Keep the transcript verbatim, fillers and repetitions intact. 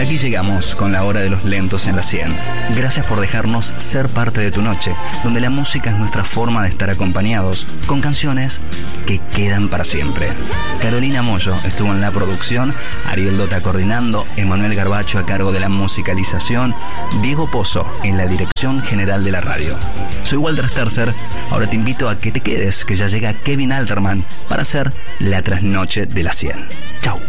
aquí llegamos con la hora de los lentos en la cien. Gracias por dejarnos ser parte de tu noche, donde la música es nuestra forma de estar acompañados, con canciones que quedan para siempre. Carolina Moyo estuvo en la producción, Ariel Dota coordinando, Emanuel Garbacho a cargo de la musicalización, Diego Pozo en la dirección general de la radio. Soy Walter Sterzer, ahora te invito a que te quedes, que ya llega Kevin Alterman para hacer la trasnoche de la cien. Chau.